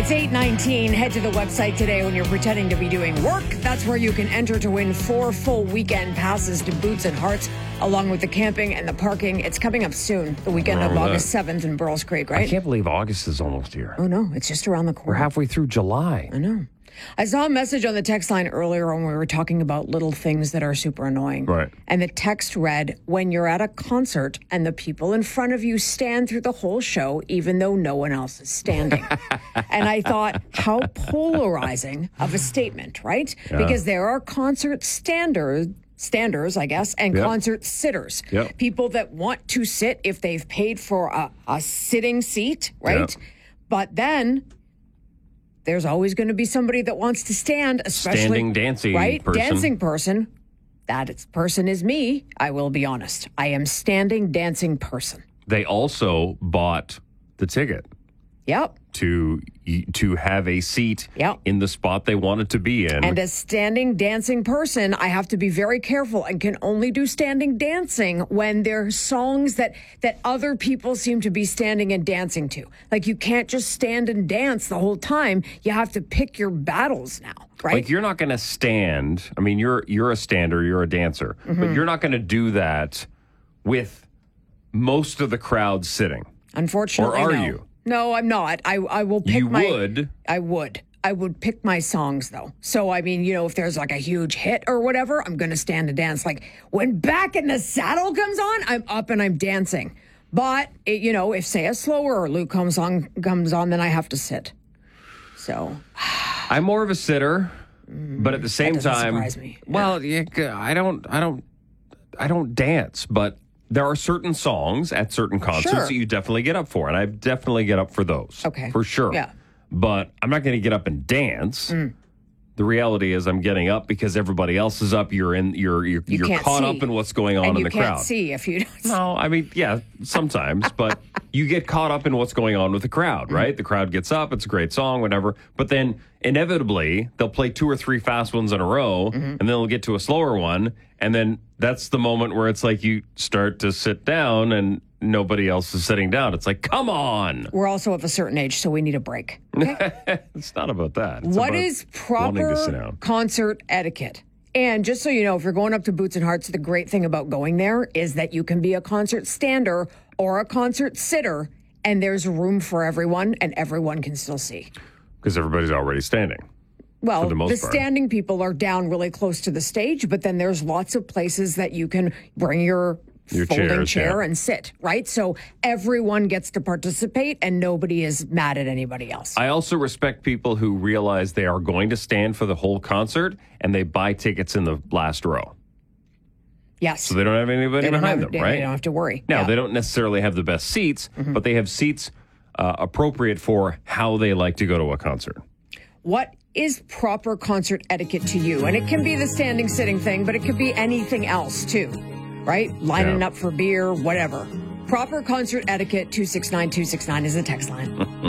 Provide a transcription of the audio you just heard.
It's 8:19. Head to the website today when you're pretending to be doing work. That's where you can enter to win 4 full weekend passes to Boots and Hearts, along with the camping and the parking. It's coming up soon, the weekend of August 7th in Burles Creek, right? I can't believe August is almost here. Oh, no, it's just around the corner. We're halfway through July. I know. I saw a message on the text line earlier when we were talking about little things that are super annoying. Right. And the text read, when you're at a concert and the people in front of you stand through the whole show, even though no one else is standing. And I thought, how polarizing of a statement, right? Yeah. Because there are concert standers, I guess, and concert sitters. Yep. People that want to sit if they've paid for a sitting seat, right? Yep. But then there's always going to be somebody that wants to stand, especially Standing, dancing right? person. Dancing person. Person is me. I will be honest. I am standing, dancing person. They also bought the ticket Yep. to have a seat Yep. in the spot they wanted to be in. And as standing, dancing person, I have to be very careful and can only do standing dancing when there's songs that other people seem to be standing and dancing to. Like, you can't just stand and dance the whole time. You have to pick your battles now, right? Like, you're not going to stand. I mean, you're a stander, you're a dancer, but you're not going to do that with most of the crowd sitting. Unfortunately, Or are no. you? No, I'm not. I will pick You my... would. I would. I would pick my songs, though. So, I mean, if there's like a huge hit or whatever, I'm going to stand and dance. Like, when Back in the Saddle comes on, I'm up and I'm dancing. But, if, say, a slower Luke comes on, then I have to sit. So... I'm more of a sitter, but at the same that doesn't time... surprise me. Well, yeah, I don't dance, but... There are certain songs at certain concerts that you definitely get up for, and I definitely get up for those. Okay. For sure. Yeah. But I'm not going to get up and dance. The reality is I'm getting up because everybody else is up. You're caught up in what's going on in the crowd. And you can't see if you don't. No, I mean, yeah, sometimes, but you get caught up in what's going on with the crowd, right? The crowd gets up, it's a great song, whatever. But then inevitably, they'll play 2 or 3 fast ones in a row, and then they'll get to a slower one, and then that's the moment where it's like you start to sit down and nobody else is sitting down. It's like, come on. We're also of a certain age, so we need a break. Okay? It's not about that. It's What about is wanting to sit proper down. concert etiquette? And just so you know, if you're going up to Boots and Hearts, the great thing about going there is that you can be a concert stander or a concert sitter, and there's room for everyone, and everyone can still see. Because everybody's already standing. Well, the most part. standing people are down really close to the stage, but then there's lots of places that you can bring your folding chairs, chair yeah. and sit, right? So everyone gets to participate and nobody is mad at anybody else. I also respect people who realize they are going to stand for the whole concert and they buy tickets in the last row. Yes. So they don't have anybody behind them, right? They don't have to worry. Now, Yeah. they don't necessarily have the best seats, but they have seats appropriate for how they like to go to a concert. What is proper concert etiquette to you? And it can be the standing, sitting thing, but it could be anything else too, right? Lining up for beer, whatever. Proper concert etiquette, 269-269 is the text line.